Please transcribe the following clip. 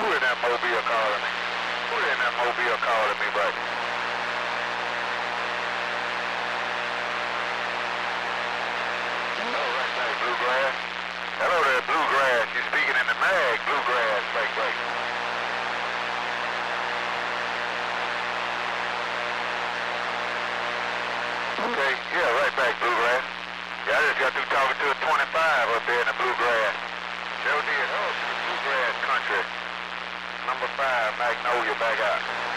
Who in that mobile calling me? Who in that mobile calling me, buddy? Hello, right there, Bluegrass. Hello there, Bluegrass. You're speaking in the mag, Bluegrass. Right. Okay, yeah, right back, Bluegrass. Yeah, I just got through talking to a 25 up there in the Bluegrass. Sure did. Oh, to the Bluegrass country. Number 5, Magnolia, back out.